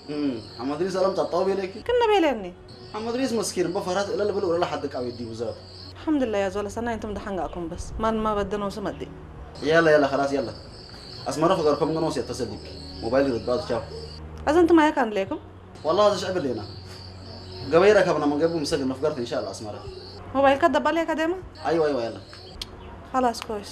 محمد ريس سلام تطاوي لك كنا بيلاني محمد ريس مسكين بفرات الا اللي بقول ولا حدك او يدي وزاد الحمد لله يا زول سنة انتم دحنقكم بس ما بدنا وسمدي يلا خلاص يلا اسمع رفق رقم نوصي يتصل بك موبايلي رد شاف اذا انتم ما كان لكم والله هذا شعب لينا قبيرك ابنا من قبل مسجل نفقرت ان شاء الله اسمع موبايل كدب عليك دايما ايوه يلا خلاص كويس